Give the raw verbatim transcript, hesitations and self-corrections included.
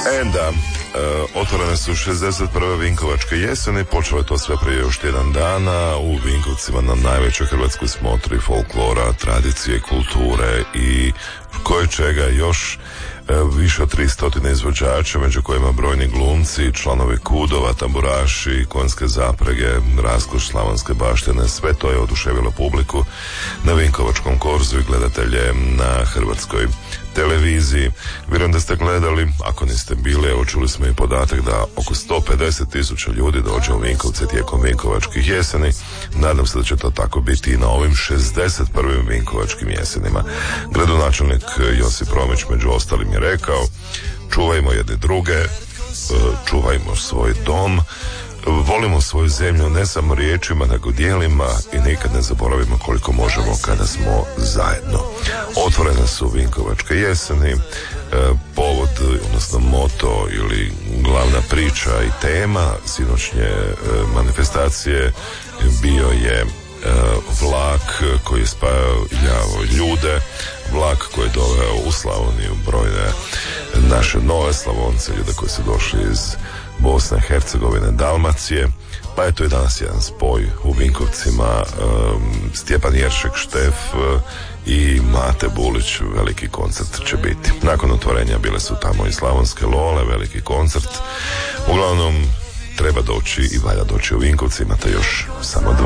E da, e, otvorene su šezdeset prve Vinkovačke jeseni, počelo je to sve prije još tjedan dana u Vinkovcima na najvećoj hrvatskoj smotri folklora, tradicije, kulture i koje čega još. Više od tristo izvođača, među kojima brojni glumci, članovi kudova, tamburaši, konjske zaprege, raskoš slavonske baštine. Sve to je oduševilo publiku na Vinkovačkom korzu i gledatelje na hrvatskoj televiziji. Vjerujem da ste gledali, ako niste bili, evo čuli smo i podatak da oko sto pedeset tisuća ljudi dođe u Vinkovce tijekom Vinkovačkih jeseni. Nadam se da će to tako biti i na ovim šezdeset prvim Vinkovačkim jesenima. Gradonačelnik Josip Romić među ostalim je rekao: čuvajmo jedne druge, čuvajmo svoj dom, volimo svoju zemlju ne samo riječima nego djelima i nikad ne zaboravimo koliko možemo kada smo zajedno. Otvorene su Vinkovačke jeseni, povod, odnosno moto ili glavna priča i tema sinoćnje manifestacije bio je vlak koji je spajao ljude, vlak koji je doveo u Slavoniju brojne naše nove Slavonce, ljude koji su došli iz Bosne, Hercegovine, Dalmacije, pa je to i danas jedan spoj u Vinkovcima. um, Stjepan Jeršek Štef i Mate Bulić, veliki koncert će biti. Nakon otvorenja bile su tamo i Slavonske Lole, veliki koncert. Uglavnom treba doći i valja doći u Vinkovci, imate još samo dva